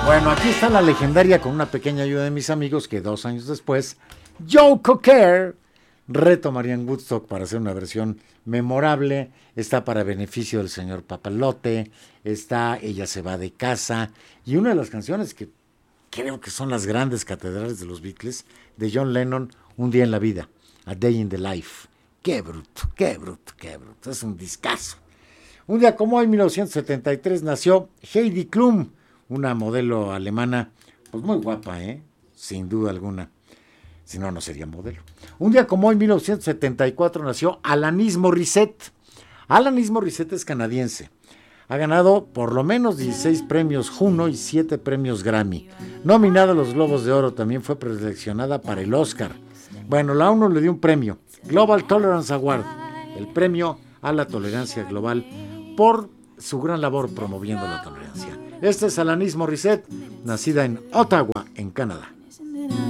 Bueno, aquí está la legendaria con una pequeña ayuda de mis amigos que 2 años después, Joe Cocker retomarían Woodstock para hacer una versión memorable. Está para beneficio del señor Papalote, está Ella se va de casa y una de las canciones que creo que son las grandes catedrales de los Beatles, de John Lennon, Un día en la vida, A Day in the Life. Qué bruto, qué bruto, qué bruto, es un discazo. Un día como hoy, 1973, nació Heidi Klum, una modelo alemana, pues muy guapa, sin duda alguna. Si no, no sería modelo. Un día como hoy, 1974, nació Alanis Morissette. Alanis Morissette es canadiense. Ha ganado por lo menos 16 premios Juno y 7 premios Grammy. Nominada a los Globos de Oro, también fue preseleccionada para el Oscar. Bueno, la ONU le dio un premio, Global Tolerance Award, el premio a la tolerancia global, por su gran labor promoviendo la tolerancia. Esta es Alanis Morissette, nacida en Ottawa, en Canadá.